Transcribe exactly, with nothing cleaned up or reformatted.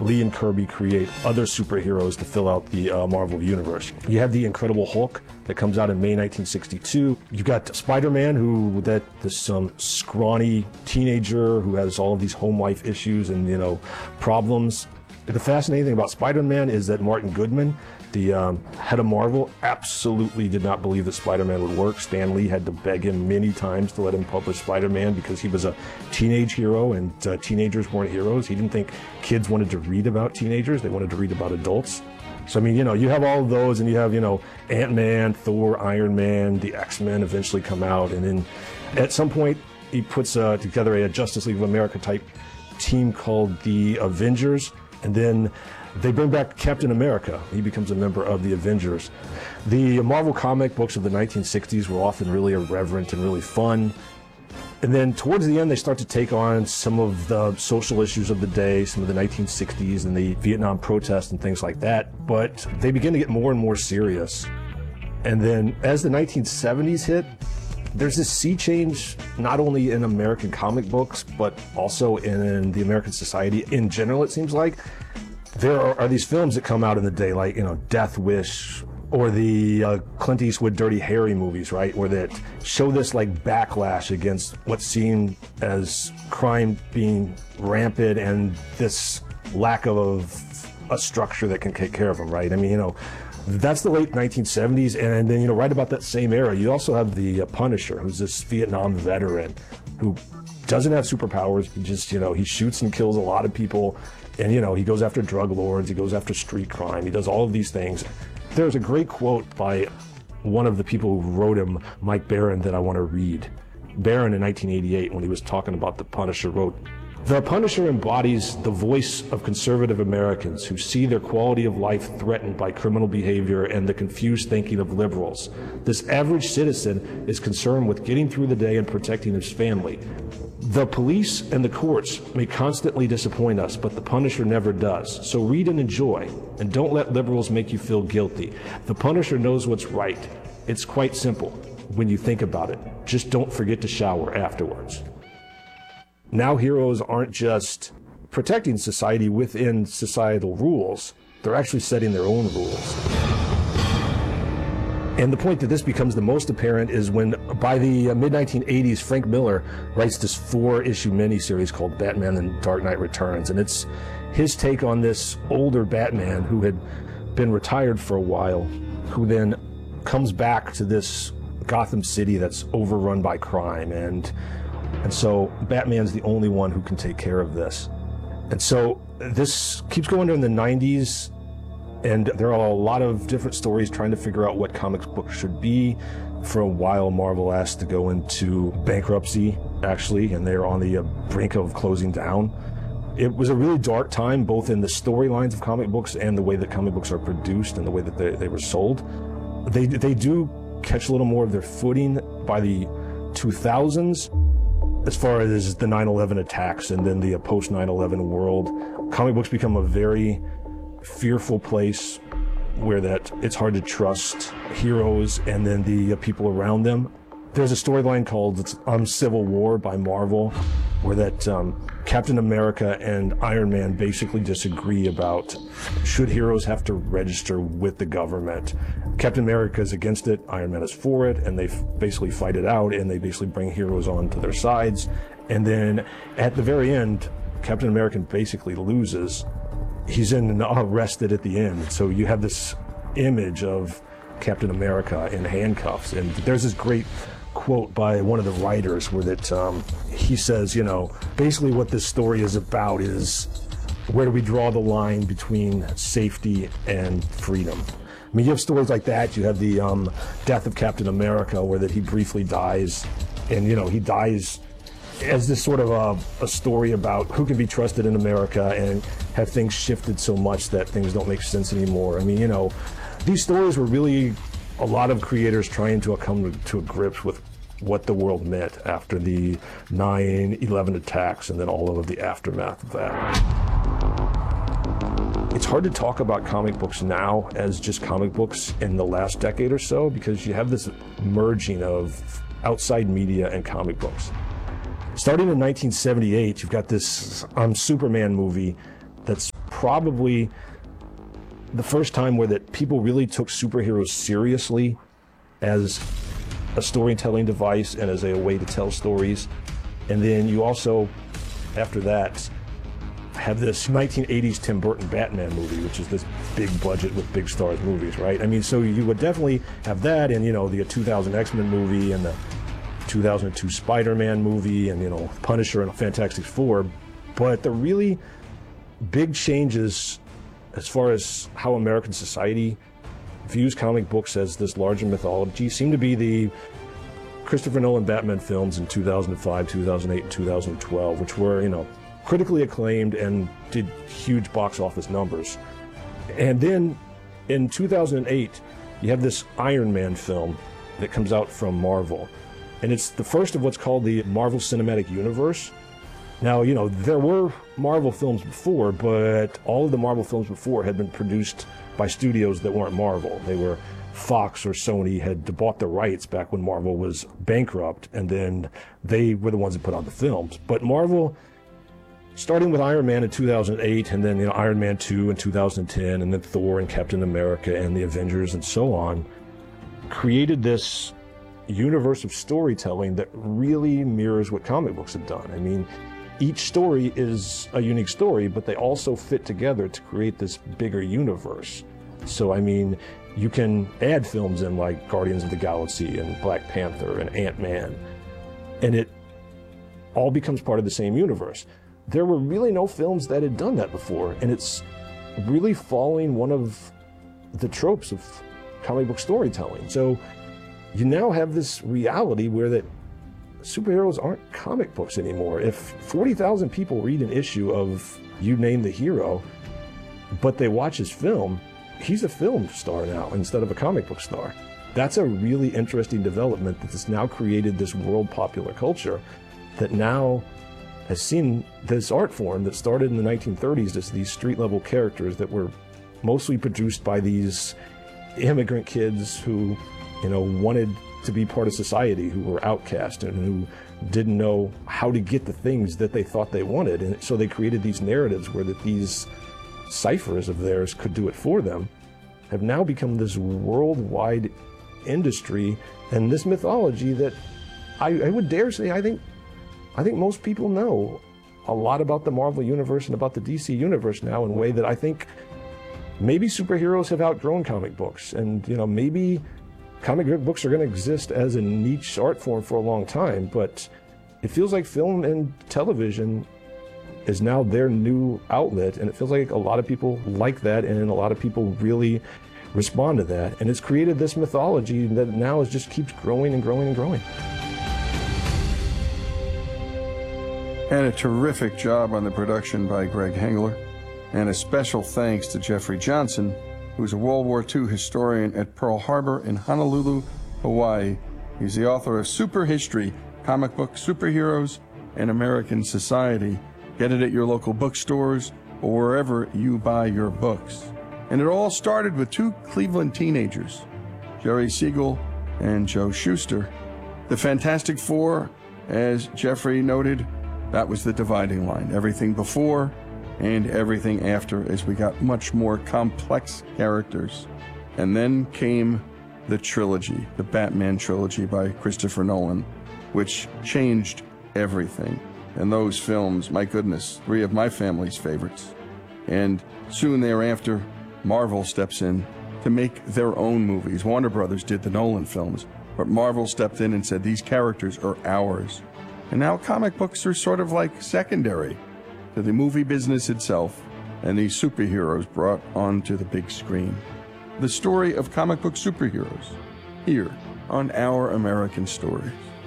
Lee and Kirby create other superheroes to fill out the uh, Marvel Universe. You have the Incredible Hulk that comes out in May nineteen sixty-two. You've got Spider-Man, who that this um, scrawny teenager who has all of these home life issues and, you know, problems. The fascinating thing about Spider-Man is that Martin Goodman, the um, head of Marvel, absolutely did not believe that Spider-Man would work. Stan Lee had to beg him many times to let him publish Spider-Man because he was a teenage hero and uh, teenagers weren't heroes. He didn't think kids wanted to read about teenagers. They wanted to read about adults. So, I mean, you know, you have all of those, and you have, you know, Ant-Man, Thor, Iron Man, the X-Men eventually come out, and then at some point he puts uh, together a Justice League of America type team called the Avengers, and then they bring back Captain America. He becomes a member of the Avengers. The Marvel comic books of the nineteen sixties were often really irreverent and really fun. And then towards the end, they start to take on some of the social issues of the day, some of the nineteen sixties and the Vietnam protests and things like that. But they begin to get more and more serious. And then as the nineteen seventies hit, there's this sea change, not only in American comic books, but also in the American society in general, it seems like. There are, are these films that come out in the day, like, you know, Death Wish, or the uh, Clint Eastwood Dirty Harry movies, right, where that show this, like, backlash against what's seen as crime being rampant and this lack of a structure that can take care of them, right? I mean, you know, that's the late nineteen seventies, and then, you know, right about that same era, you also have the uh, Punisher, who's this Vietnam veteran who doesn't have superpowers. He just, you know, he shoots and kills a lot of people, and, you know, he goes after drug lords, he goes after street crime, he does all of these things. There's a great quote by one of the people who wrote him, Mike Baron, that I want to read. Baron in nineteen eighty-eight, when he was talking about the Punisher, wrote, "The Punisher embodies the voice of conservative Americans who see their quality of life threatened by criminal behavior and the confused thinking of liberals. This average citizen is concerned with getting through the day and protecting his family. The police and the courts may constantly disappoint us, but the Punisher never does. So read and enjoy, and don't let liberals make you feel guilty. The Punisher knows what's right. It's quite simple when you think about it. Just don't forget to shower afterwards." Now heroes aren't just protecting society within societal rules, they're actually setting their own rules. And the point that this becomes the most apparent is when, by the mid nineteen eighties, Frank Miller writes this four-issue miniseries called Batman and Dark Knight Returns. And it's his take on this older Batman who had been retired for a while, who then comes back to this Gotham City that's overrun by crime. And And so Batman's the only one who can take care of this. And so this keeps going during the nineties, and there are a lot of different stories trying to figure out what comics books should be. For a while, Marvel asked to go into bankruptcy, actually, and they're on the uh, brink of closing down. It was a really dark time, both in the storylines of comic books and the way that comic books are produced and the way that they, they were sold. They, they do catch a little more of their footing by the two thousands. As far as the nine eleven attacks and then the post nine eleven world, comic books become a very fearful place where that it's hard to trust heroes and then the people around them. There's a storyline called um, Civil War by Marvel, where that um, Captain America and Iron Man basically disagree about should heroes have to register with the government. Captain America is against it, Iron Man is for it, and they basically fight it out, and they basically bring heroes on to their sides. And then at the very end, Captain America basically loses. He's in arrested at the end, so you have this image of Captain America in handcuffs. And there's this great quote by one of the writers where that um, he says, you know, basically what this story is about is where do we draw the line between safety and freedom. I mean, you have stories like that. You have the um, death of Captain America, where that he briefly dies, and, you know, he dies as this sort of a, a story about who can be trusted in America, and have things shifted so much that things don't make sense anymore. I mean, you know, these stories were really a lot of creators trying to come to, to a grips with what the world meant after the nine eleven attacks and then all of the aftermath of that. It's hard to talk about comic books now as just comic books in the last decade or so, because you have this merging of outside media and comic books. Starting in nineteen seventy-eight, you've got this um, Superman movie that's probably the first time where that people really took superheroes seriously as a storytelling device and as a way to tell stories. And then you also, after that, have this nineteen eighties Tim Burton Batman movie, which is this big budget with big stars movies, right? I mean, so you would definitely have that, and you know, the two thousand X-Men movie and the two thousand two Spider-Man movie and, you know, Punisher and Fantastic Four. But the really big changes as far as how American society views comic books as this larger mythology seem to be the Christopher Nolan Batman films in two thousand five, two thousand eight, and two thousand twelve, which were, you know, critically acclaimed and did huge box office numbers. And then in two thousand eight, you have this Iron Man film that comes out from Marvel. And it's the first of what's called the Marvel Cinematic Universe. Now, you know, there were Marvel films before, but all of the Marvel films before had been produced by studios that weren't Marvel. They were Fox or Sony had bought the rights back when Marvel was bankrupt, and then they were the ones that put out the films. But Marvel, starting with Iron Man in two thousand eight, and then, you know, Iron Man two in two thousand ten, and then Thor and Captain America and the Avengers and so on, created this universe of storytelling that really mirrors what comic books have done. I mean, each story is a unique story, but they also fit together to create this bigger universe. So, I mean, you can add films in like Guardians of the Galaxy and Black Panther and Ant-Man, and it all becomes part of the same universe. There were really no films that had done that before, and it's really following one of the tropes of comic book storytelling. So you now have this reality where that superheroes aren't comic books anymore. If forty thousand people read an issue of You Name the Hero, but they watch his film, he's a film star now instead of a comic book star. That's a really interesting development that has now created this world popular culture that now has seen this art form that started in the nineteen thirties as these street level characters that were mostly produced by these immigrant kids who, you know, wanted to be part of society, who were outcast and who didn't know how to get the things that they thought they wanted. And so they created these narratives where that these ciphers of theirs could do it for them, have now become this worldwide industry and this mythology that I, I would dare say, I think, I think most people know a lot about the Marvel Universe and about the D C Universe now in a way that I think maybe superheroes have outgrown comic books. And, you know, maybe comic books are going to exist as a niche art form for a long time, but it feels like film and television is now their new outlet, and it feels like a lot of people like that, and a lot of people really respond to that. And it's created this mythology that now is just keeps growing and growing and growing. And a terrific job on the production by Greg Hengler. And a special thanks to Jeffrey Johnson, who's a World War Two historian at Pearl Harbor in Honolulu, Hawaii. He's the author of Super History, Comic Book Superheroes and American Society. Get it at your local bookstores or wherever you buy your books. And it all started with two Cleveland teenagers, Jerry Siegel and Joe Shuster. The Fantastic Four, as Jeffrey noted, that was the dividing line. Everything before and everything after, as we got much more complex characters. And then came the trilogy, the Batman trilogy by Christopher Nolan, which changed everything. And those films, my goodness, three of my family's favorites. And soon thereafter, Marvel steps in to make their own movies. Warner Brothers did the Nolan films, but Marvel stepped in and said, these characters are ours. And now comic books are sort of like secondary to the movie business itself, and these superheroes brought onto the big screen. The story of comic book superheroes, here on Our American Stories.